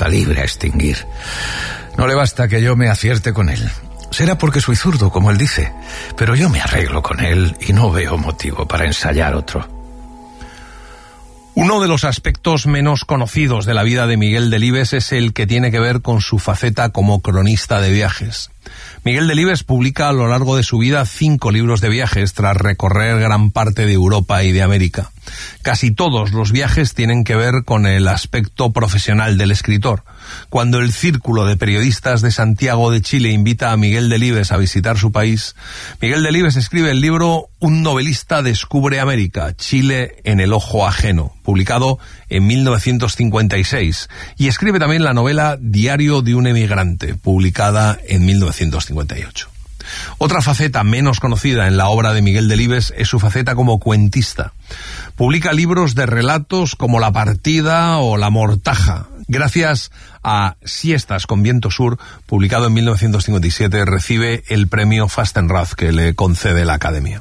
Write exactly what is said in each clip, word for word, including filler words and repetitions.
calibre a extinguir. No le basta que yo me acierte con él. Será porque soy zurdo, como él dice, pero yo me arreglo con él y no veo motivo para ensayar otro. Uno de los aspectos menos conocidos de la vida de Miguel Delibes es el que tiene que ver con su faceta como cronista de viajes. Miguel Delibes publica a lo largo de su vida cinco libros de viajes tras recorrer gran parte de Europa y de América. Casi todos los viajes tienen que ver con el aspecto profesional del escritor. Cuando el Círculo de Periodistas de Santiago de Chile invita a Miguel Delibes a visitar su país, Miguel Delibes escribe el libro Un novelista descubre América, Chile en el ojo ajeno, publicado en mil novecientos cincuenta y seis, y escribe también la novela Diario de un emigrante, publicada en mil novecientos cincuenta y ocho. Otra faceta menos conocida en la obra de Miguel Delibes es su faceta como cuentista. Publica libros de relatos como La partida o La mortaja. Gracias a Siestas con viento sur, publicado en mil novecientos cincuenta y siete, recibe el premio Fastenrath que le concede la Academia.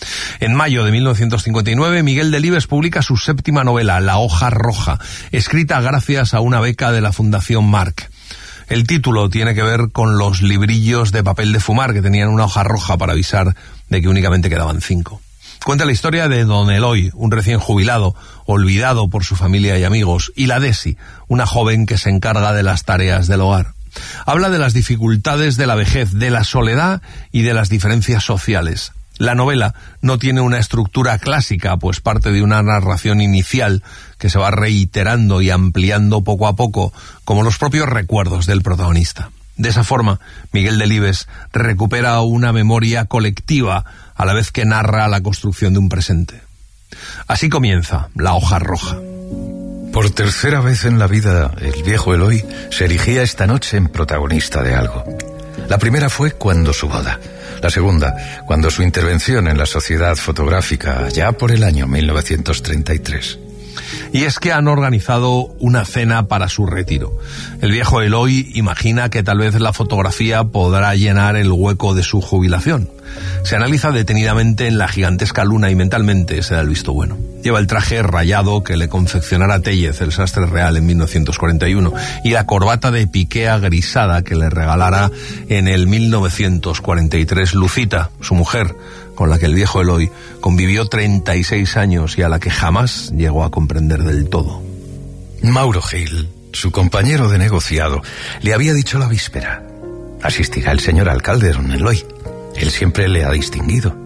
En mayo de mil novecientos cincuenta y nueve, Miguel Delibes publica su séptima novela, La hoja roja, escrita gracias a una beca de la Fundación Marc. El título tiene que ver con los librillos de papel de fumar que tenían una hoja roja para avisar de que únicamente quedaban cinco. Cuenta la historia de don Eloy, un recién jubilado, olvidado por su familia y amigos, y la Desi, una joven que se encarga de las tareas del hogar. Habla de las dificultades de la vejez, de la soledad y de las diferencias sociales. La novela no tiene una estructura clásica, pues parte de una narración inicial que se va reiterando y ampliando poco a poco, como los propios recuerdos del protagonista. De esa forma, Miguel Delibes recupera una memoria colectiva a la vez que narra la construcción de un presente. Así comienza La hoja roja. Por tercera vez en la vida, el viejo Eloy se erigía esta noche en protagonista de algo. La primera fue cuando su boda. La segunda, cuando su intervención en la Sociedad Fotográfica, ya por el año mil novecientos treinta y tres. Y es que han organizado una cena para su retiro. El viejo Eloy imagina que tal vez la fotografía podrá llenar el hueco de su jubilación. Se analiza detenidamente en la gigantesca luna y mentalmente se da el visto bueno. Lleva el traje rayado que le confeccionara Téllez, el sastre real, en mil novecientos cuarenta y uno, y la corbata de piqué grisada que le regalara en el mil novecientos cuarenta y tres Lucita, su mujer, con la que el viejo Eloy convivió treinta y seis años y a la que jamás llegó a comprender del todo. Mauro Gil, su compañero de negociado, le había dicho la víspera: asistirá el señor alcalde, don Eloy. Él siempre le ha distinguido.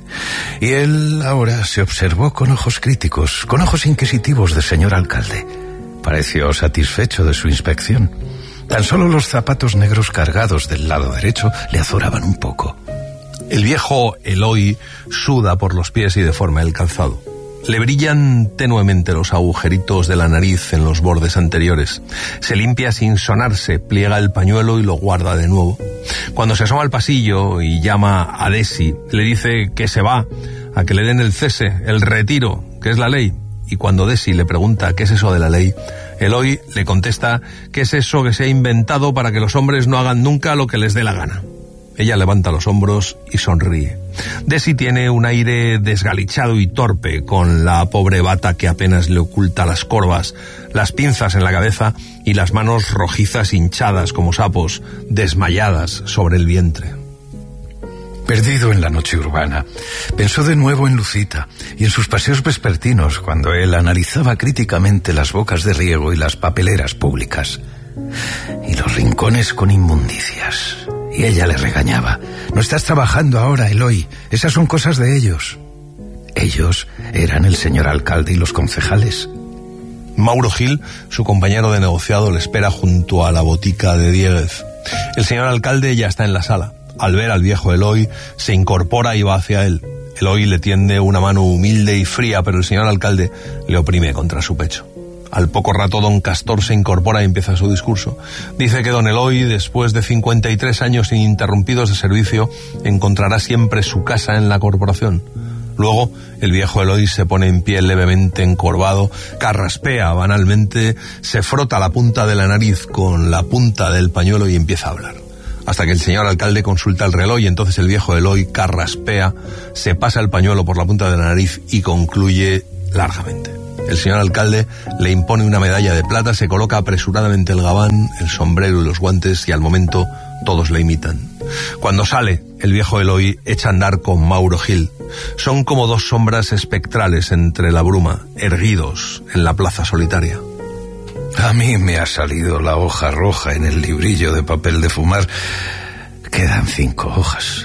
Y él ahora se observó con ojos críticos, con ojos inquisitivos de señor alcalde. Pareció satisfecho de su inspección. Tan solo los zapatos negros cargados del lado derecho le azoraban un poco. El viejo Eloy suda por los pies y deforma el calzado. Le brillan tenuemente los agujeritos de la nariz en los bordes anteriores. Se limpia sin sonarse, pliega el pañuelo y lo guarda de nuevo. Cuando se asoma al pasillo y llama a Desi, le dice que se va, a que le den el cese, el retiro, que es la ley. Y cuando Desi le pregunta qué es eso de la ley, Eloy le contesta que es eso que se ha inventado para que los hombres no hagan nunca lo que les dé la gana. Ella levanta los hombros y sonríe. Desi tiene un aire desgalichado y torpe, con la pobre bata que apenas le oculta las corvas, las pinzas en la cabeza y las manos rojizas hinchadas como sapos, desmayadas sobre el vientre. Perdido en la noche urbana, pensó de nuevo en Lucita y en sus paseos vespertinos, cuando él analizaba críticamente las bocas de riego y las papeleras públicas. Y los rincones con inmundicias. Y ella le regañaba: no estás trabajando ahora, Eloy, esas son cosas de ellos. Ellos eran el señor alcalde y los concejales. Mauro Gil, su compañero de negociado, le espera junto a la botica de Dieguez. El señor alcalde ya está en la sala. Al ver al viejo Eloy, se incorpora y va hacia él. Eloy le tiende una mano humilde y fría, pero el señor alcalde le oprime contra su pecho. Al poco rato don Castor se incorpora y empieza su discurso. Dice que don Eloy, después de cincuenta y tres años ininterrumpidos de servicio, encontrará siempre su casa en la corporación. Luego, el viejo Eloy se pone en pie levemente encorvado, carraspea banalmente, se frota la punta de la nariz con la punta del pañuelo y empieza a hablar. Hasta que el señor alcalde consulta el reloj y entonces el viejo Eloy carraspea, se pasa el pañuelo por la punta de la nariz y concluye largamente: El señor alcalde le impone una medalla de plata, se coloca apresuradamente el gabán, el sombrero y los guantes y al momento todos le imitan. Cuando sale, el viejo Eloy echa a andar con Mauro Gil. Son como dos sombras espectrales entre la bruma, erguidos en la plaza solitaria. A mí me ha salido la hoja roja en el librillo de papel de fumar. Quedan cinco hojas.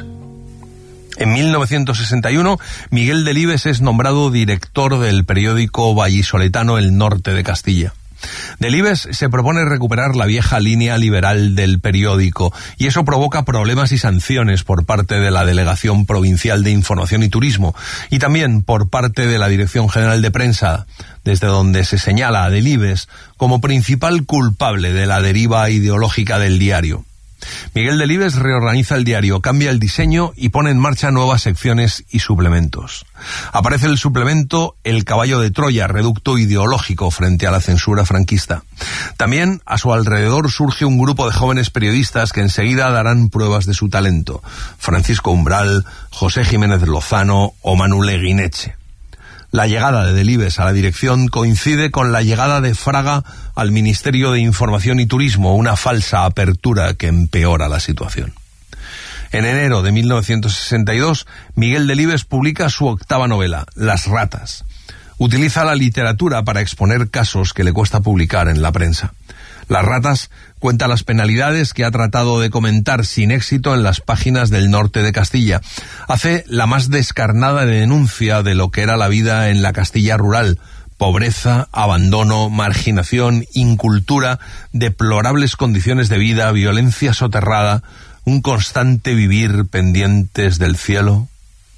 En mil novecientos sesenta y uno, Miguel Delibes es nombrado director del periódico vallisoletano El Norte de Castilla. Delibes se propone recuperar la vieja línea liberal del periódico y eso provoca problemas y sanciones por parte de la Delegación Provincial de Información y Turismo y también por parte de la Dirección General de Prensa, desde donde se señala a Delibes como principal culpable de la deriva ideológica del diario. Miguel Delibes reorganiza el diario, cambia el diseño y pone en marcha nuevas secciones y suplementos. Aparece el suplemento El Caballo de Troya, reducto ideológico frente a la censura franquista. También a su alrededor surge un grupo de jóvenes periodistas que enseguida darán pruebas de su talento. Francisco Umbral, José Jiménez Lozano o Manuel Guineche. La llegada de Delibes a la dirección coincide con la llegada de Fraga al Ministerio de Información y Turismo, una falsa apertura que empeora la situación. En enero de mil novecientos sesenta y dos, Miguel Delibes publica su octava novela, Las ratas. Utiliza la literatura para exponer casos que le cuesta publicar en la prensa. Las ratas cuenta las penalidades que ha tratado de comentar sin éxito en las páginas del norte de Castilla. Hace la más descarnada denuncia de lo que era la vida en la Castilla rural. Pobreza, abandono, marginación, incultura, deplorables condiciones de vida, violencia soterrada, un constante vivir pendientes del cielo.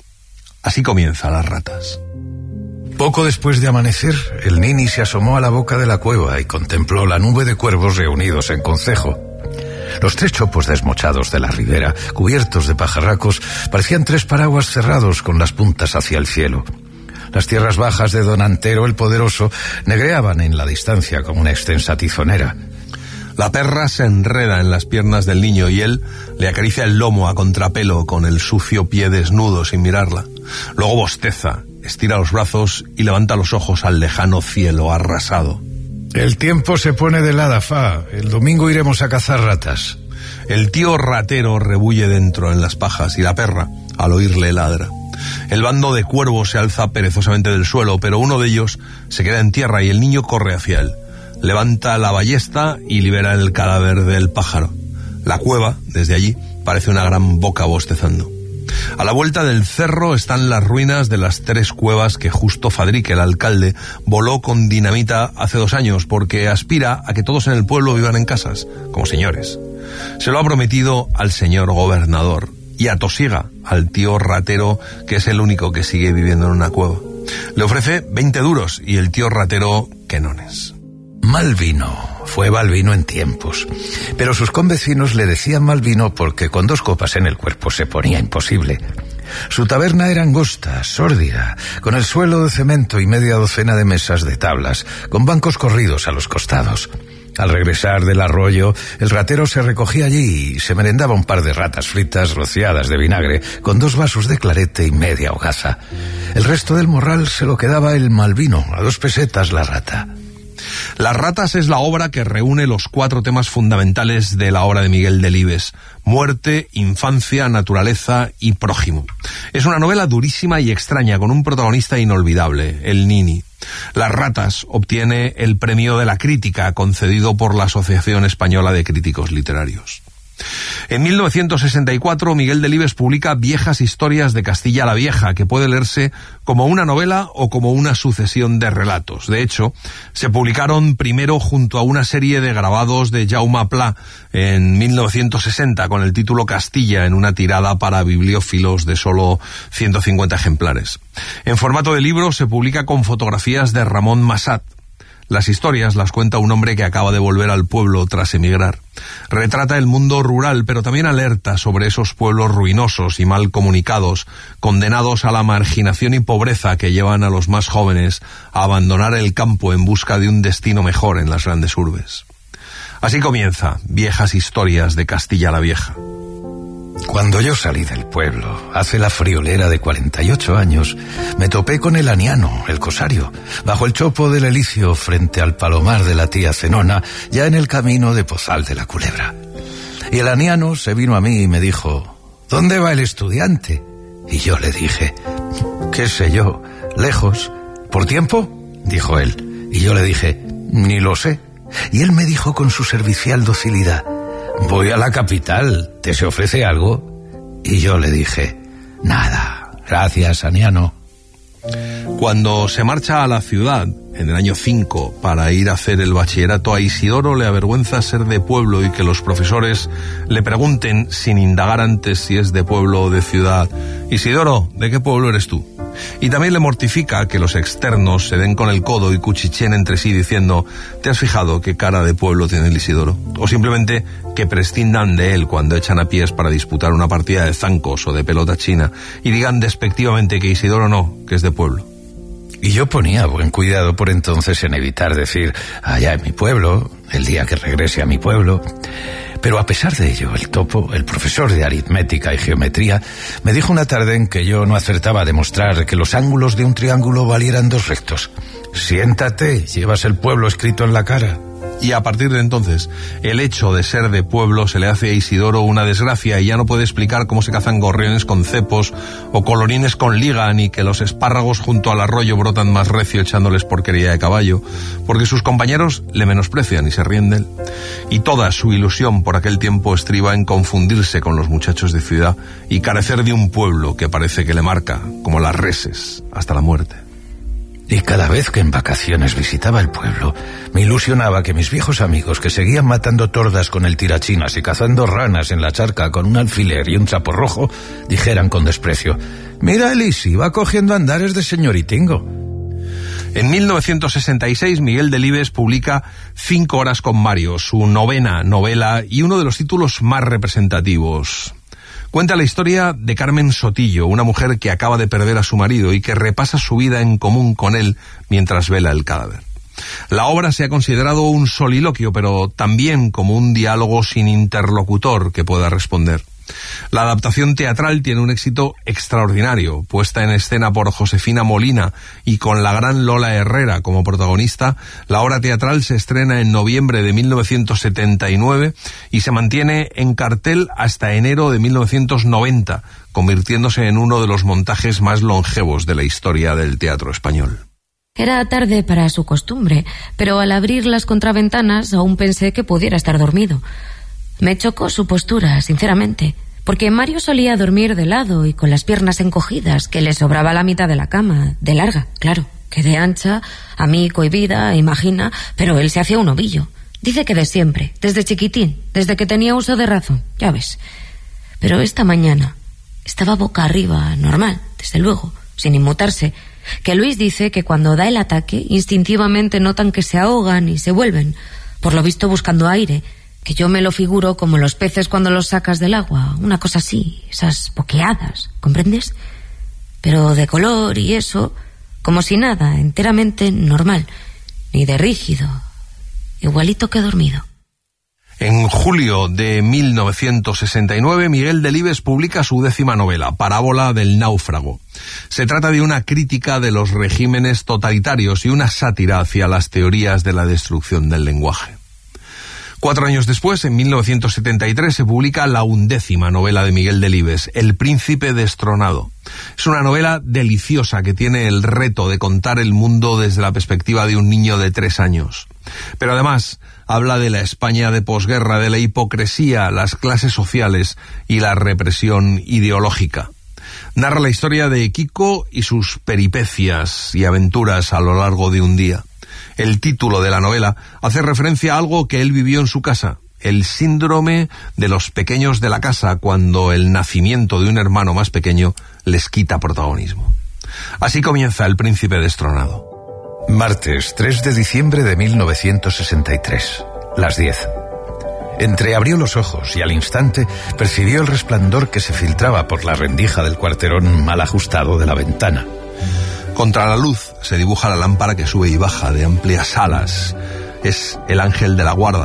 Así comienza Las ratas. Poco después de amanecer, el Nini se asomó a la boca de la cueva y contempló la nube de cuervos reunidos en concejo. Los tres chopos desmochados de la ribera, cubiertos de pajarracos, parecían tres paraguas cerrados con las puntas hacia el cielo. Las tierras bajas de Don Antero el Poderoso negreaban en la distancia como una extensa tizonera. La perra se enreda en las piernas del niño y él le acaricia el lomo a contrapelo con el sucio pie desnudo sin mirarla. Luego bosteza, estira los brazos y levanta los ojos al lejano cielo arrasado. El tiempo se pone de helada, fa. El domingo iremos a cazar ratas. El tío ratero rebulle dentro en las pajas y la perra, al oírle, ladra. El bando de cuervos se alza perezosamente del suelo, pero uno de ellos se queda en tierra y el niño corre hacia él. Levanta la ballesta y libera el cadáver del pájaro. La cueva, desde allí, parece una gran boca bostezando. A la vuelta del cerro están las ruinas de las tres cuevas que Justo Fadrique, el alcalde, voló con dinamita hace dos años porque aspira a que todos en el pueblo vivan en casas, como señores. Se lo ha prometido al señor gobernador y atosiga al tío ratero, que es el único que sigue viviendo en una cueva. Le ofrece veinte duros y el tío ratero quenones. Mal vino, fue Balbino en tiempos, pero sus convecinos le decían mal vino porque con dos copas en el cuerpo se ponía imposible. Su taberna era angosta, sórdida, con el suelo de cemento y media docena de mesas de tablas, con bancos corridos a los costados. Al regresar del arroyo, el ratero se recogía allí y se merendaba un par de ratas fritas rociadas de vinagre, con dos vasos de clarete y media hogaza. El resto del morral se lo quedaba el mal vino, a dos pesetas la rata. Las ratas es la obra que reúne los cuatro temas fundamentales de la obra de Miguel Delibes: muerte, infancia, naturaleza y prójimo. Es una novela durísima y extraña, con un protagonista inolvidable, el Nini. Las ratas obtiene el premio de la crítica concedido por la Asociación Española de Críticos Literarios. En mil novecientos sesenta y cuatro, Miguel Delibes publica Viejas historias de Castilla la Vieja, que puede leerse como una novela o como una sucesión de relatos. De hecho, se publicaron primero junto a una serie de grabados de Jaume Pla en mil novecientos sesenta con el título Castilla, en una tirada para bibliófilos de solo ciento cincuenta ejemplares. En formato de libro se publica con fotografías de Ramón Massat. Las historias las cuenta un hombre que acaba de volver al pueblo tras emigrar. Retrata el mundo rural, pero también alerta sobre esos pueblos ruinosos y mal comunicados, condenados a la marginación y pobreza que llevan a los más jóvenes a abandonar el campo en busca de un destino mejor en las grandes urbes. Así comienza Viejas historias de Castilla la Vieja. Cuando yo salí del pueblo, hace la friolera de cuarenta y ocho años, me topé con el aniano, el cosario, bajo el chopo del Elicio frente al palomar de la tía Zenona, ya en el camino de Pozal de la Culebra. Y el aniano se vino a mí y me dijo: ¿dónde va el estudiante? Y yo le dije: qué sé yo, lejos. ¿Por tiempo? Dijo él. Y yo le dije: ni lo sé. Y él me dijo con su servicial docilidad: voy a la capital, ¿te se ofrece algo? Y yo le dije: nada, gracias, aniano. Cuando se marcha a la ciudad, en el año cinco, para ir a hacer el bachillerato, a Isidoro le avergüenza ser de pueblo y que los profesores le pregunten, sin indagar antes si es de pueblo o de ciudad: Isidoro, ¿de qué pueblo eres tú? Y también le mortifica que los externos se den con el codo y cuchicheen entre sí diciendo: ¿te has fijado qué cara de pueblo tiene el Isidoro? O simplemente que prescindan de él cuando echan a pies para disputar una partida de zancos o de pelota china y digan despectivamente que Isidoro no, que es de pueblo. Y yo ponía buen cuidado por entonces en evitar decir allá en mi pueblo, el día que regrese a mi pueblo. Pero a pesar de ello, el topo, el profesor de aritmética y geometría, me dijo una tarde en que yo no acertaba a demostrar que los ángulos de un triángulo valieran dos rectos: siéntate, llevas el pueblo escrito en la cara. Y a partir de entonces, el hecho de ser de pueblo se le hace a Isidoro una desgracia y ya no puede explicar cómo se cazan gorriones con cepos o colorines con liga, ni que los espárragos junto al arroyo brotan más recio echándoles porquería de caballo, porque sus compañeros le menosprecian y se ríen de él. Y toda su ilusión por aquel tiempo estriba en confundirse con los muchachos de ciudad y carecer de un pueblo que parece que le marca, como las reses, hasta la muerte. Y cada vez que en vacaciones visitaba el pueblo, me ilusionaba que mis viejos amigos, que seguían matando tordas con el tirachinas y cazando ranas en la charca con un alfiler y un chapo rojo, dijeran con desprecio: mira, Elisi, va cogiendo andares de señoritingo. En mil novecientos sesenta y seis, Miguel Delibes publica Cinco horas con Mario, su novena novela y uno de los títulos más representativos. Cuenta la historia de Carmen Sotillo, una mujer que acaba de perder a su marido y que repasa su vida en común con él mientras vela el cadáver. La obra se ha considerado un soliloquio, pero también como un diálogo sin interlocutor que pueda responder. La adaptación teatral tiene un éxito extraordinario, puesta en escena por Josefina Molina y con la gran Lola Herrera como protagonista. La obra teatral se estrena en noviembre de mil novecientos setenta y nueve y se mantiene en cartel hasta enero de mil novecientos noventa, convirtiéndose en uno de los montajes más longevos de la historia del teatro español. Era tarde para su costumbre, pero al abrir las contraventanas aún pensé que pudiera estar dormido. Me chocó su postura, sinceramente, porque Mario solía dormir de lado y con las piernas encogidas, que le sobraba la mitad de la cama, de larga, claro, que de ancha, a mí cohibida, imagina, pero él se hacía un ovillo. Dice que de siempre, desde chiquitín, desde que tenía uso de razón, ya ves. Pero esta mañana estaba boca arriba, normal, desde luego, sin inmutarse, que Luis dice que cuando da el ataque, instintivamente notan que se ahogan y se vuelven, por lo visto buscando aire, que yo me lo figuro como los peces cuando los sacas del agua, una cosa así, esas boqueadas, ¿comprendes? Pero de color y eso, como si nada, enteramente normal, ni de rígido, igualito que dormido. En julio de mil novecientos sesenta y nueve, Miguel Delibes publica su décima novela, Parábola del náufrago. Se trata de una crítica de los regímenes totalitarios y una sátira hacia las teorías de la destrucción del lenguaje. Cuatro años después, en mil novecientos setenta y tres, se publica la undécima novela de Miguel Delibes, El príncipe destronado. Es una novela deliciosa que tiene el reto de contar el mundo desde la perspectiva de un niño de tres años. Pero además habla de la España de posguerra, de la hipocresía, las clases sociales y la represión ideológica. Narra la historia de Kiko y sus peripecias y aventuras a lo largo de un día. El título de la novela hace referencia a algo que él vivió en su casa, el síndrome de los pequeños de la casa, cuando el nacimiento de un hermano más pequeño les quita protagonismo. Así comienza El príncipe destronado. Martes tres de diciembre de mil novecientos sesenta y tres, las diez. Entreabrió los ojos y al instante percibió el resplandor que se filtraba por la rendija del cuarterón mal ajustado de la ventana. Contra la luz se dibuja la lámpara que sube y baja de amplias alas. Es el ángel de la guarda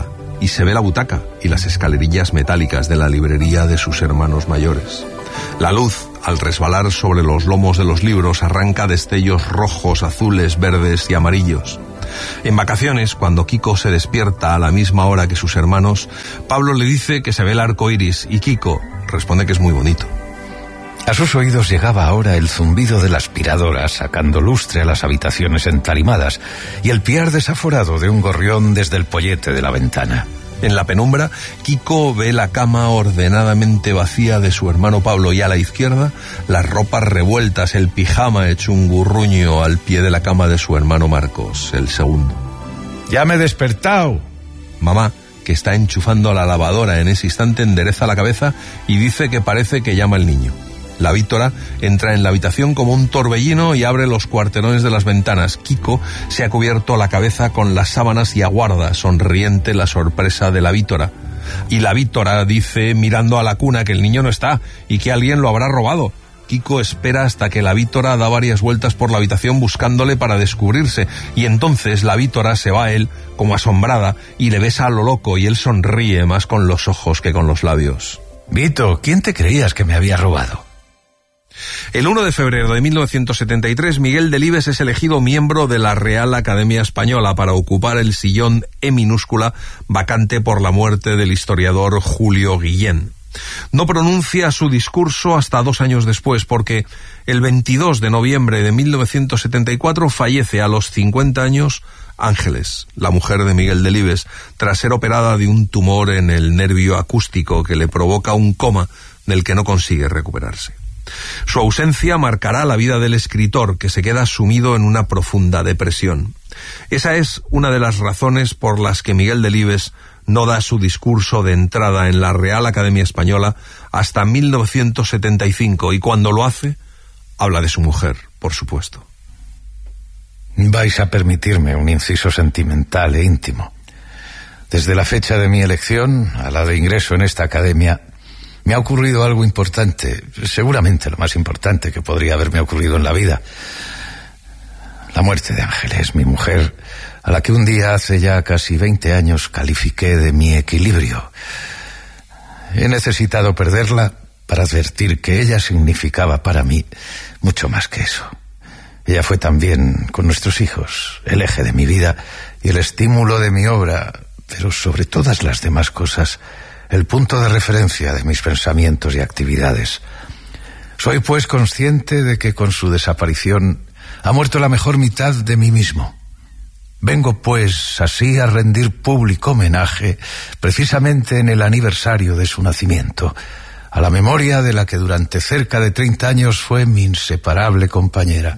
y se ve la butaca y las escalerillas metálicas de la librería de sus hermanos mayores. La luz, al resbalar sobre los lomos de los libros, arranca destellos rojos, azules, verdes y amarillos. En vacaciones, cuando Kiko se despierta a la misma hora que sus hermanos, Pablo le dice que se ve el arco iris y Kiko responde que es muy bonito. A sus oídos llegaba ahora el zumbido de la aspiradora sacando lustre a las habitaciones entarimadas y el piar desaforado de un gorrión desde el pollete de la ventana. En la penumbra, Kiko ve la cama ordenadamente vacía de su hermano Pablo y a la izquierda las ropas revueltas, el pijama hecho un gurruño al pie de la cama de su hermano Marcos, el segundo. ¡Ya me he despertado! Mamá, que está enchufando la lavadora en ese instante, endereza la cabeza y dice que parece que llama el niño. La Víctora entra en la habitación como un torbellino y abre los cuarterones de las ventanas. Kiko se ha cubierto la cabeza con las sábanas y aguarda, sonriente, la sorpresa de la Víctora. Y la Víctora dice, mirando a la cuna, que el niño no está y que alguien lo habrá robado. Kiko espera hasta que la Víctora da varias vueltas por la habitación buscándole para descubrirse, y entonces la Víctora se va a él como asombrada y le besa a lo loco, y él sonríe más con los ojos que con los labios. Vito, ¿quién te creías que me había robado? El uno de febrero de mil novecientos setenta y tres, Miguel Delibes es elegido miembro de la Real Academia Española para ocupar el sillón E minúscula vacante por la muerte del historiador Julio Guillén. No pronuncia su discurso hasta dos años después, porque el veintidós de noviembre de mil novecientos setenta y cuatro fallece a los cincuenta años Ángeles, la mujer de Miguel Delibes, tras ser operada de un tumor en el nervio acústico que le provoca un coma del que no consigue recuperarse. Su ausencia marcará la vida del escritor, que se queda sumido en una profunda depresión. Esa es una de las razones por las que Miguel Delibes no da su discurso de entrada en la Real Academia Española hasta mil novecientos setenta y cinco, y cuando lo hace, habla de su mujer, por supuesto. Vais a permitirme un inciso sentimental e íntimo. Desde la fecha de mi elección a la de ingreso en esta academia, me ha ocurrido algo importante, seguramente lo más importante que podría haberme ocurrido en la vida. La muerte de Ángeles, mi mujer, a la que un día hace ya casi veinte años califiqué de mi equilibrio. He necesitado perderla para advertir que ella significaba para mí mucho más que eso. Ella fue también, con nuestros hijos, el eje de mi vida y el estímulo de mi obra, pero sobre todas las demás cosas, el punto de referencia de mis pensamientos y actividades. Soy pues consciente de que con su desaparición ha muerto la mejor mitad de mí mismo. Vengo pues así a rendir público homenaje precisamente en el aniversario de su nacimiento, a la memoria de la que durante cerca de treinta años fue mi inseparable compañera.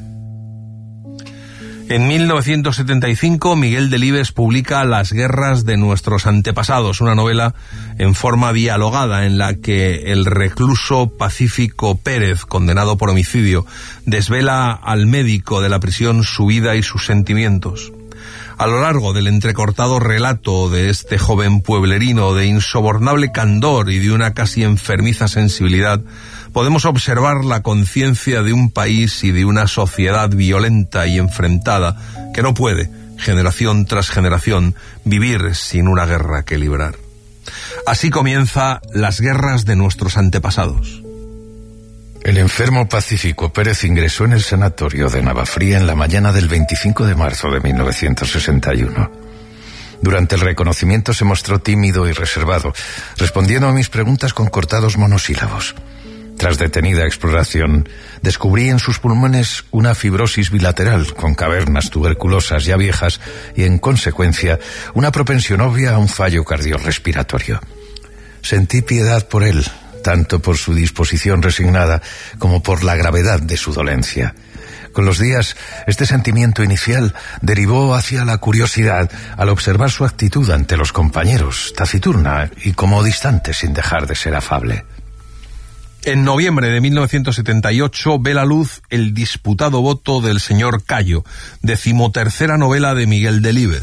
En mil novecientos setenta y cinco, Miguel Delibes publica Las guerras de nuestros antepasados, una novela en forma dialogada en la que el recluso Pacífico Pérez, condenado por homicidio, desvela al médico de la prisión su vida y sus sentimientos. A lo largo del entrecortado relato de este joven pueblerino de insobornable candor y de una casi enfermiza sensibilidad, podemos observar la conciencia de un país y de una sociedad violenta y enfrentada que no puede, generación tras generación, vivir sin una guerra que librar. Así comienza Las guerras de nuestros antepasados. El enfermo Pacífico Pérez ingresó en el sanatorio de Navafría en la mañana del veinticinco de marzo de mil novecientos sesenta y uno. Durante el reconocimiento se mostró tímido y reservado, respondiendo a mis preguntas con cortados monosílabos. Tras detenida exploración, descubrí en sus pulmones una fibrosis bilateral con cavernas tuberculosas ya viejas y, en consecuencia, una propensión obvia a un fallo cardiorrespiratorio. Sentí piedad por él, tanto por su disposición resignada como por la gravedad de su dolencia. Con los días, este sentimiento inicial derivó hacia la curiosidad al observar su actitud ante los compañeros, taciturna y como distante sin dejar de ser afable. En noviembre de mil novecientos setenta y ocho ve la luz El disputado voto del señor Cayo, decimotercera novela de Miguel Delibes.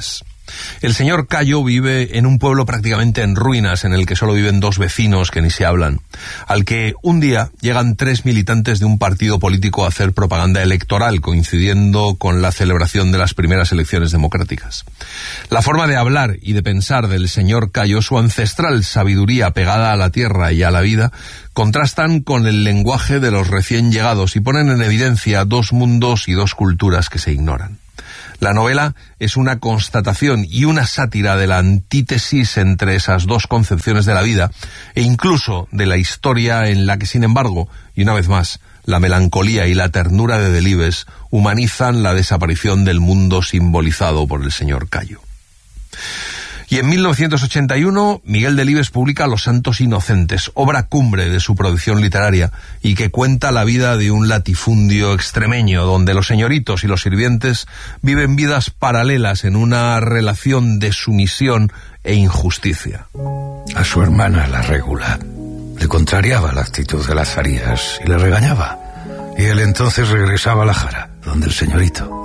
El señor Cayo vive en un pueblo prácticamente en ruinas, en el que solo viven dos vecinos que ni se hablan, al que un día llegan tres militantes de un partido político a hacer propaganda electoral, coincidiendo con la celebración de las primeras elecciones democráticas. La forma de hablar y de pensar del señor Cayo, su ancestral sabiduría pegada a la tierra y a la vida, contrastan con el lenguaje de los recién llegados y ponen en evidencia dos mundos y dos culturas que se ignoran. La novela es una constatación y una sátira de la antítesis entre esas dos concepciones de la vida e incluso de la historia en la que, sin embargo, y una vez más, la melancolía y la ternura de Delibes humanizan la desaparición del mundo simbolizado por el señor Cayo. Y en mil novecientos ochenta y uno, Miguel Delibes publica Los Santos Inocentes, obra cumbre de su producción literaria, y que cuenta la vida de un latifundio extremeño, donde los señoritos y los sirvientes viven vidas paralelas en una relación de sumisión e injusticia. A su hermana, la Régula, le contrariaba la actitud de Lazarías y le regañaba, y él entonces regresaba a la Jara, donde el señorito.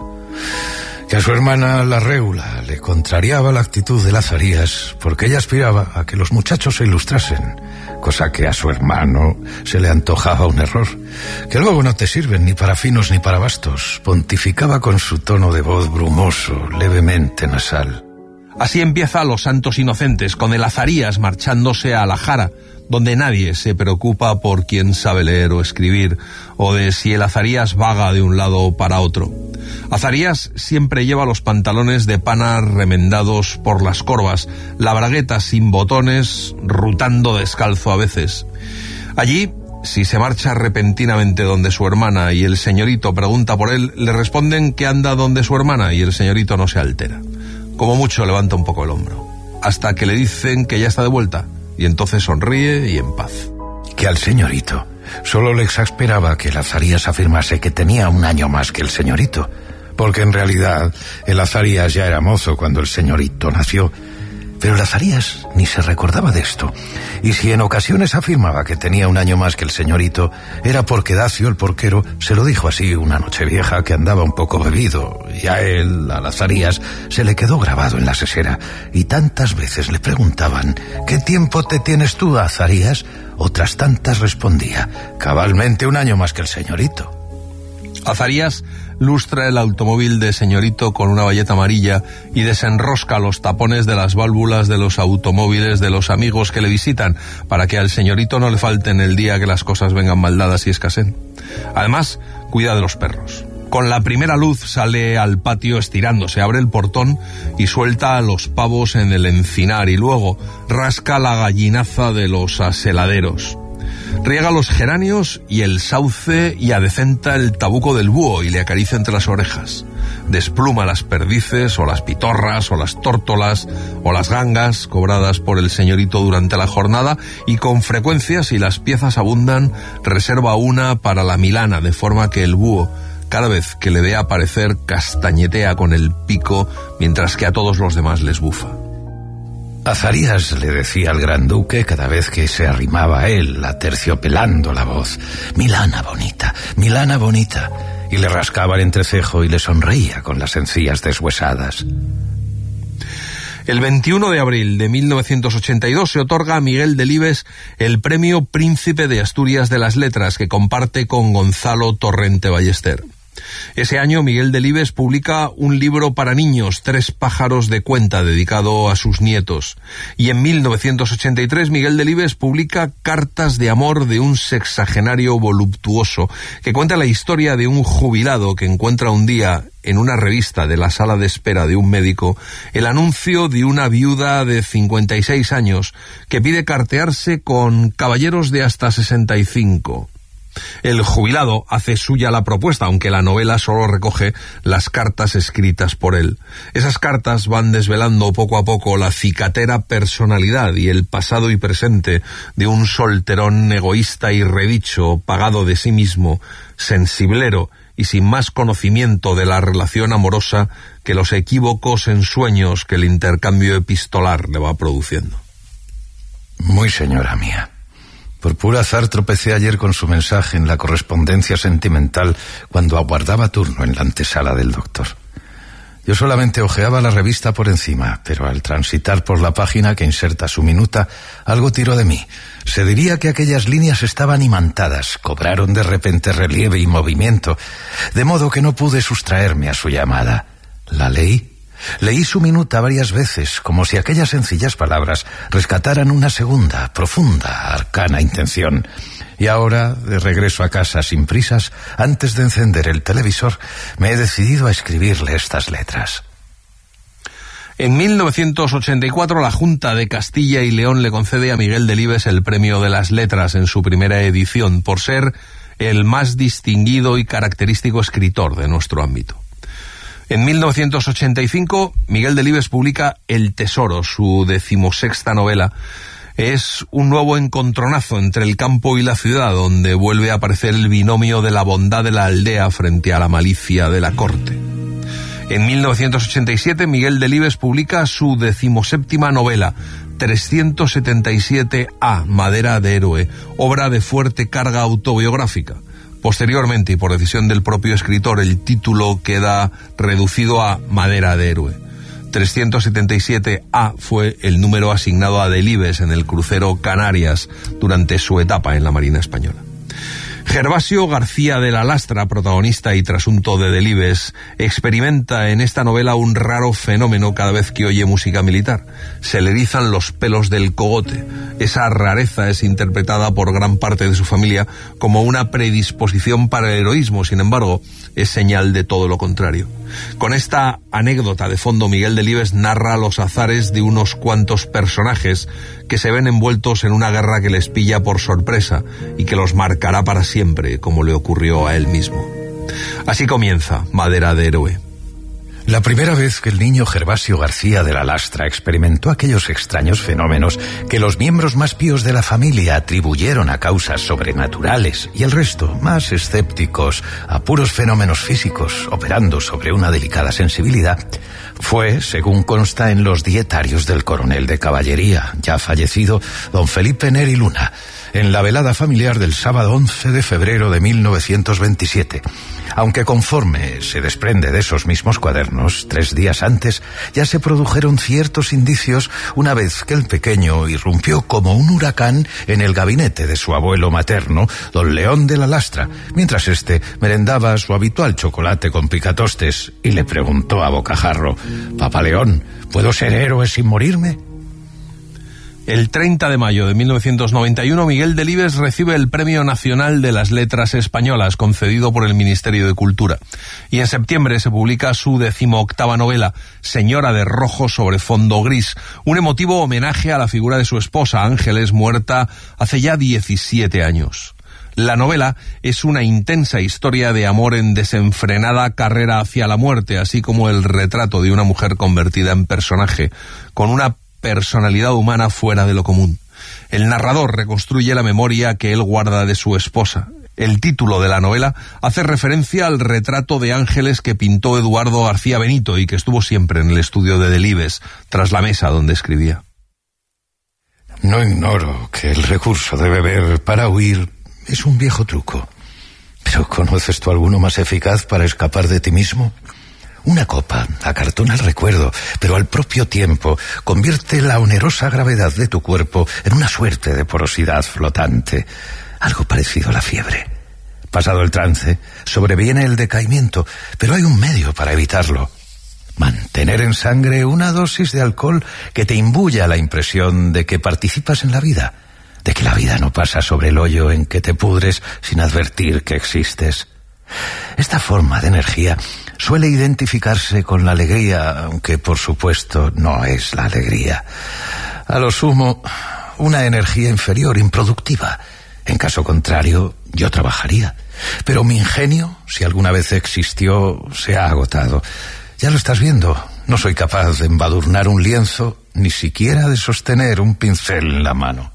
Que a su hermana, la Régula, le contrariaba la actitud de Lazarías porque ella aspiraba a que los muchachos se ilustrasen, cosa que a su hermano se le antojaba un error, que luego no te sirven ni para finos ni para bastos, pontificaba con su tono de voz brumoso, levemente nasal. Así empieza Los Santos Inocentes, con el Azarías marchándose a la Jara, donde nadie se preocupa por quién sabe leer o escribir, o de si el Azarías vaga de un lado para otro. Azarías siempre lleva los pantalones de pana remendados por las corvas, la bragueta sin botones, rutando descalzo a veces. Allí, si se marcha repentinamente donde su hermana y el señorito pregunta por él, le responden que anda donde su hermana y el señorito no se altera. Como mucho levanta un poco el hombro, hasta que le dicen que ya está de vuelta, y entonces sonríe y en paz. Que al señorito solo le exasperaba que el Azarías afirmase que tenía un año más que el señorito, porque en realidad el Azarías ya era mozo cuando el señorito nació. Pero el Azarías ni se recordaba de esto, y si en ocasiones afirmaba que tenía un año más que el señorito, era porque Dacio, el porquero, se lo dijo así una noche vieja que andaba un poco bebido, y a él, al Azarías, se le quedó grabado en la sesera, y tantas veces le preguntaban: ¿qué tiempo te tienes tú, Azarías? Otras tantas respondía: cabalmente un año más que el señorito. Azarías lustra el automóvil de señorito con una bayeta amarilla y desenrosca los tapones de las válvulas de los automóviles de los amigos que le visitan, para que al señorito no le falten el día que las cosas vengan mal dadas y escasen. Además, cuida de los perros. Con la primera luz sale al patio estirándose, abre el portón y suelta a los pavos en el encinar, y luego rasca la gallinaza de los aseladeros. Riega los geranios y el sauce y adecenta el tabuco del búho y le acaricia entre las orejas. Despluma las perdices o las pitorras o las tórtolas o las gangas cobradas por el señorito durante la jornada, y con frecuencia, si las piezas abundan, reserva una para la milana, de forma que el búho, cada vez que le ve aparecer, castañetea con el pico, mientras que a todos los demás les bufa. Azarías le decía al gran duque cada vez que se arrimaba a él, aterciopelando la voz: Milana bonita, Milana bonita, y le rascaba el entrecejo y le sonreía con las encías deshuesadas. El veintiuno de abril de mil novecientos ochenta y dos se otorga a Miguel Delibes el premio Príncipe de Asturias de las Letras, que comparte con Gonzalo Torrente Ballester. Ese año Miguel Delibes publica un libro para niños, Tres pájaros de cuenta, dedicado a sus nietos. Y en mil novecientos ochenta y tres Miguel Delibes publica Cartas de amor de un sexagenario voluptuoso, que cuenta la historia de un jubilado que encuentra un día en una revista de la sala de espera de un médico el anuncio de una viuda de cincuenta y seis años que pide cartearse con caballeros de hasta sesenta y cinco. El jubilado hace suya la propuesta, aunque la novela solo recoge las cartas escritas por él. Esas cartas van desvelando poco a poco la cicatera personalidad y el pasado y presente de un solterón egoísta y redicho, pagado de sí mismo, sensiblero y sin más conocimiento de la relación amorosa que los equívocos ensueños que el intercambio epistolar le va produciendo. Muy señora mía. Por puro azar tropecé ayer con su mensaje en la correspondencia sentimental cuando aguardaba turno en la antesala del doctor. Yo solamente hojeaba la revista por encima, pero al transitar por la página que inserta su minuta, algo tiró de mí. Se diría que aquellas líneas estaban imantadas, cobraron de repente relieve y movimiento, de modo que no pude sustraerme a su llamada. La leí. Leí su minuta varias veces, como si aquellas sencillas palabras rescataran una segunda, profunda, arcana intención. Y ahora, de regreso a casa sin prisas, antes de encender el televisor, me he decidido a escribirle estas letras. En mil novecientos ochenta y cuatro, la Junta de Castilla y León le concede a Miguel Delibes el Premio de las Letras en su primera edición, por ser el más distinguido y característico escritor de nuestro ámbito. En mil novecientos ochenta y cinco, Miguel Delibes publica El Tesoro, su decimosexta novela. Es un nuevo encontronazo entre el campo y la ciudad, donde vuelve a aparecer el binomio de la bondad de la aldea frente a la malicia de la corte. En mil novecientos ochenta y siete, Miguel Delibes publica su decimoséptima novela, trescientos setenta y siete A, Madera de Héroe, obra de fuerte carga autobiográfica. Posteriormente, y por decisión del propio escritor, el título queda reducido a Madera de Héroe. trescientos setenta y siete A fue el número asignado a Delibes en el crucero Canarias durante su etapa en la Marina Española. Gervasio García de la Lastra, protagonista y trasunto de Delibes, experimenta en esta novela un raro fenómeno cada vez que oye música militar. Se le erizan los pelos del cogote. Esa rareza es interpretada por gran parte de su familia como una predisposición para el heroísmo, sin embargo, es señal de todo lo contrario. Con esta anécdota de fondo, Miguel Delibes narra los azares de unos cuantos personajes que se ven envueltos en una guerra que les pilla por sorpresa y que los marcará para siempre, como le ocurrió a él mismo. Así comienza Madera de Héroe. La primera vez que el niño Gervasio García de la Lastra experimentó aquellos extraños fenómenos que los miembros más píos de la familia atribuyeron a causas sobrenaturales y el resto, más escépticos, a puros fenómenos físicos operando sobre una delicada sensibilidad, fue, según consta en los dietarios del coronel de caballería, ya fallecido, don Felipe Neri Luna, en la velada familiar del sábado once de febrero de mil novecientos veintisiete. Aunque conforme se desprende de esos mismos cuadernos, tres días antes ya se produjeron ciertos indicios una vez que el pequeño irrumpió como un huracán en el gabinete de su abuelo materno, don León de la Lastra, mientras éste merendaba su habitual chocolate con picatostes y le preguntó a bocajarro: «Papá León, ¿puedo ser héroe sin morirme?». El treinta de mayo de mil novecientos noventa y uno, Miguel Delibes recibe el Premio Nacional de las Letras Españolas, concedido por el Ministerio de Cultura. Y en septiembre se publica su decimoctava novela, Señora de rojo sobre fondo gris, un emotivo homenaje a la figura de su esposa, Ángeles, muerta hace ya diecisiete años. La novela es una intensa historia de amor en desenfrenada carrera hacia la muerte, así como el retrato de una mujer convertida en personaje, con una personalidad humana fuera de lo común. El narrador reconstruye la memoria que él guarda de su esposa. El título de la novela hace referencia al retrato de Ángeles que pintó Eduardo García Benito y que estuvo siempre en el estudio de Delibes, tras la mesa donde escribía. No ignoro que el recurso de beber para huir es un viejo truco. ¿Pero conoces tú alguno más eficaz para escapar de ti mismo? Una copa acartona el recuerdo, pero al propio tiempo convierte la onerosa gravedad de tu cuerpo en una suerte de porosidad flotante, algo parecido a la fiebre. Pasado el trance, sobreviene el decaimiento, pero hay un medio para evitarlo. Mantener en sangre una dosis de alcohol que te imbuya la impresión de que participas en la vida, de que la vida no pasa sobre el hoyo en que te pudres sin advertir que existes. Esta forma de energía suele identificarse con la alegría, aunque por supuesto no es la alegría. A lo sumo, una energía inferior, improductiva. En caso contrario, yo trabajaría. Pero mi ingenio, si alguna vez existió, se ha agotado. Ya lo estás viendo, no soy capaz de embadurnar un lienzo, ni siquiera de sostener un pincel en la mano.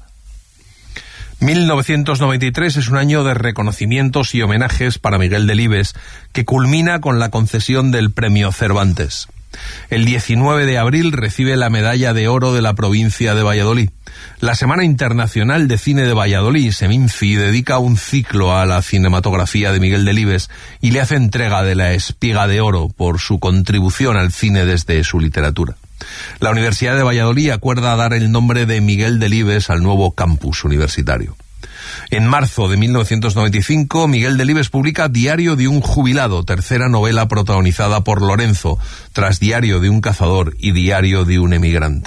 mil novecientos noventa y tres es un año de reconocimientos y homenajes para Miguel Delibes, que culmina con la concesión del Premio Cervantes. El diecinueve de abril recibe la medalla de oro de la provincia de Valladolid. La Semana Internacional de Cine de Valladolid, Seminci, dedica un ciclo a la cinematografía de Miguel Delibes y le hace entrega de la Espiga de Oro por su contribución al cine desde su literatura. La Universidad de Valladolid acuerda dar el nombre de Miguel Delibes al nuevo campus universitario. En marzo de mil novecientos noventa y cinco, Miguel Delibes publica Diario de un jubilado, tercera novela protagonizada por Lorenzo, tras Diario de un cazador y Diario de un emigrante.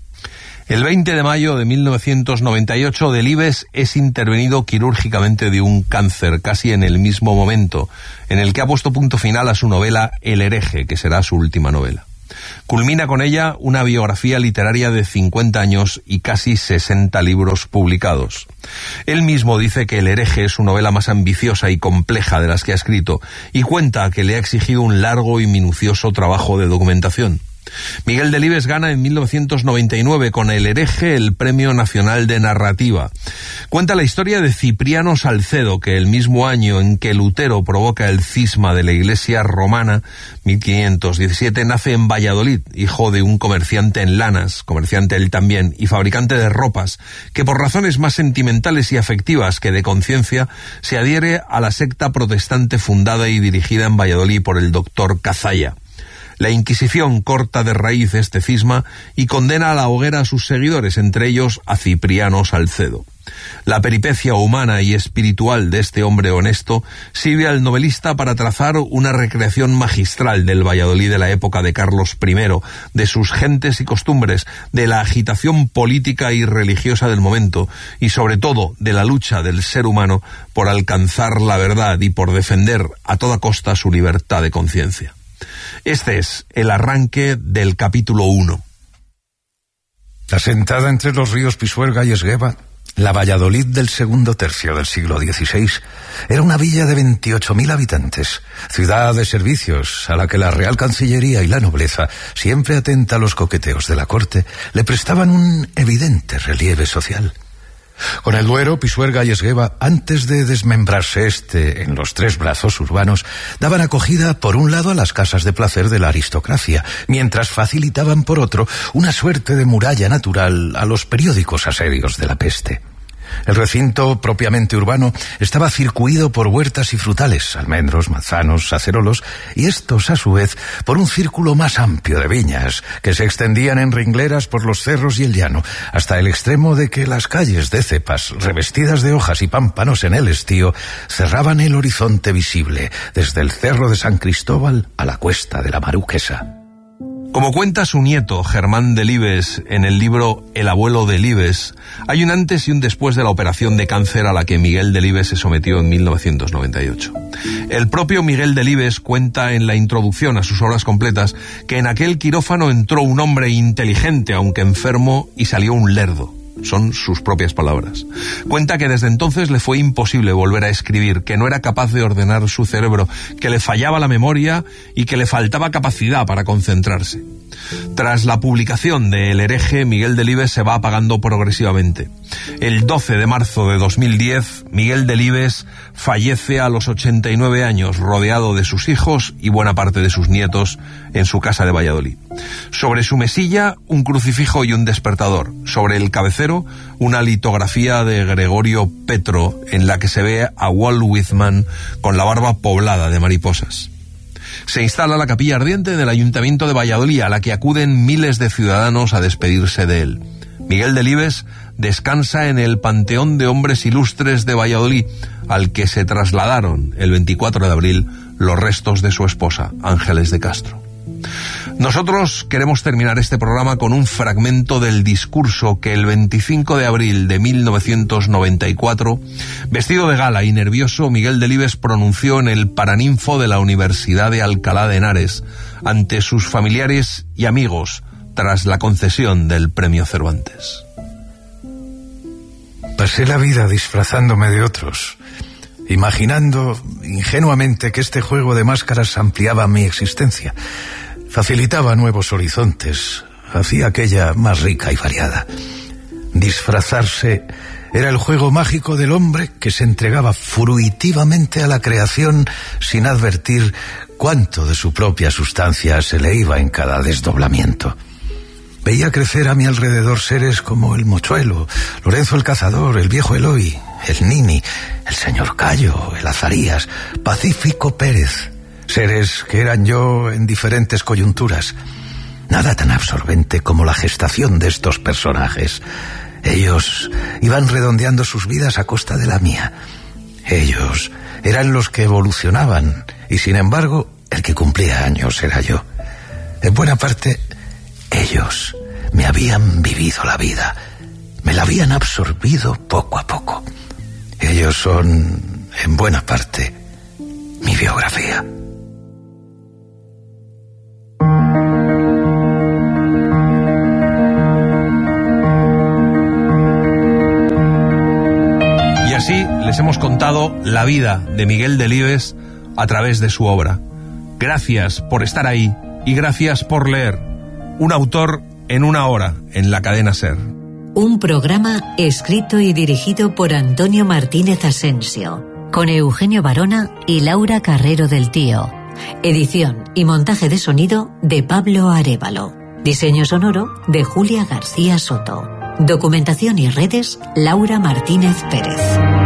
El veinte de mayo de mil novecientos noventa y ocho, Delibes es intervenido quirúrgicamente de un cáncer, casi en el mismo momento en el que ha puesto punto final a su novela El hereje, que será su última novela. Culmina con ella una biografía literaria de cincuenta años y casi sesenta libros publicados. Él mismo dice que El hereje es su novela más ambiciosa y compleja de las que ha escrito, y cuenta que le ha exigido un largo y minucioso trabajo de documentación. Miguel Delibes gana en mil novecientos noventa y nueve con El hereje el Premio Nacional de Narrativa. Cuenta la historia de Cipriano Salcedo, que el mismo año en que Lutero provoca el cisma de la Iglesia romana, mil quinientos diecisiete, nace en Valladolid, hijo de un comerciante en lanas, comerciante él también, y fabricante de ropas, que por razones más sentimentales y afectivas que de conciencia se adhiere a la secta protestante fundada y dirigida en Valladolid por el doctor Cazalla. La Inquisición corta de raíz este cisma y condena a la hoguera a sus seguidores, entre ellos a Cipriano Salcedo. La peripecia humana y espiritual de este hombre honesto sirve al novelista para trazar una recreación magistral del Valladolid de la época de Carlos primero, de sus gentes y costumbres, de la agitación política y religiosa del momento y sobre todo de la lucha del ser humano por alcanzar la verdad y por defender a toda costa su libertad de conciencia. Este es el arranque del capítulo uno. Asentada entre los ríos Pisuerga y Esgueva, la Valladolid del segundo tercio del siglo dieciséis era una villa de veintiocho mil habitantes, ciudad de servicios a la que la Real Cancillería y la nobleza, siempre atenta a los coqueteos de la corte, le prestaban un evidente relieve social. Con el Duero, Pisuerga y Esgueva, antes de desmembrarse este en los tres brazos urbanos, daban acogida por un lado a las casas de placer de la aristocracia, mientras facilitaban por otro una suerte de muralla natural a los periódicos asedios de la peste. El recinto propiamente urbano estaba circuido por huertas y frutales, almendros, manzanos, acerolos, y estos a su vez por un círculo más amplio de viñas que se extendían en ringleras por los cerros y el llano, hasta el extremo de que las calles de cepas, revestidas de hojas y pámpanos en el estío, cerraban el horizonte visible desde el cerro de San Cristóbal a la cuesta de la Maruquesa. Como cuenta su nieto, Germán Delibes, en el libro El abuelo Delibes, hay un antes y un después de la operación de cáncer a la que Miguel Delibes se sometió en mil novecientos noventa y ocho. El propio Miguel Delibes cuenta en la introducción a sus obras completas que en aquel quirófano entró un hombre inteligente, aunque enfermo, y salió un lerdo. Son sus propias palabras. Cuenta que desde entonces le fue imposible volver a escribir, que no era capaz de ordenar su cerebro, que le fallaba la memoria y que le faltaba capacidad para concentrarse. Tras la publicación de El hereje, Miguel Delibes se va apagando progresivamente. El doce de marzo de dos mil diez, Miguel Delibes fallece a los ochenta y nueve años, rodeado de sus hijos y buena parte de sus nietos en su casa de Valladolid. Sobre su mesilla, un crucifijo y un despertador. Sobre el cabecero, una litografía de Gregorio Petro en la que se ve a Walt Whitman con la barba poblada de mariposas. Se instala la capilla ardiente del Ayuntamiento de Valladolid, a la que acuden miles de ciudadanos a despedirse de él. Miguel Delibes descansa en el Panteón de Hombres Ilustres de Valladolid, al que se trasladaron el veinticuatro de abril los restos de su esposa, Ángeles de Castro. Nosotros queremos terminar este programa con un fragmento del discurso que el veinticinco de abril de mil novecientos noventa y cuatro, vestido de gala y nervioso, Miguel Delibes pronunció en el Paraninfo de la Universidad de Alcalá de Henares ante sus familiares y amigos tras la concesión del Premio Cervantes. Pasé la vida disfrazándome de otros, imaginando ingenuamente que este juego de máscaras ampliaba mi existencia, facilitaba nuevos horizontes, hacía aquella más rica y variada. Disfrazarse era el juego mágico del hombre que se entregaba fruitivamente a la creación sin advertir cuánto de su propia sustancia se le iba en cada desdoblamiento. Veía crecer a mi alrededor seres como el Mochuelo, Lorenzo el Cazador, el viejo Eloy, el Nini, el señor Cayo, el Azarías, Pacífico Pérez. Seres que eran yo en diferentes coyunturas. Nada tan absorbente como la gestación de estos personajes. Ellos iban redondeando sus vidas a costa de la mía. Ellos eran los que evolucionaban y, sin embargo, el que cumplía años era yo. En buena parte, ellos me habían vivido la vida, me la habían absorbido poco a poco. Ellos son, en buena parte, mi biografía. Y así les hemos contado la vida de Miguel Delibes a través de su obra. Gracias por estar ahí y gracias por leer. Un autor en una hora en la cadena SER. Un programa escrito y dirigido por Antonio Martínez Asensio, con Eugenio Barona y Laura Carrero del Tío. Edición y montaje de sonido de Pablo Arévalo. Diseño sonoro de Julia García Soto. Documentación y redes Laura Martínez Pérez.